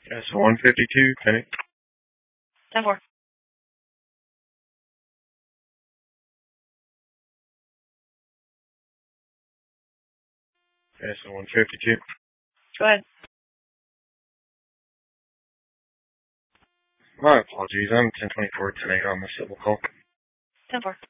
S152, Penny. 10-4. S152. Go ahead. My apologies, I'm 1024 tonight on the civil call. 10-4.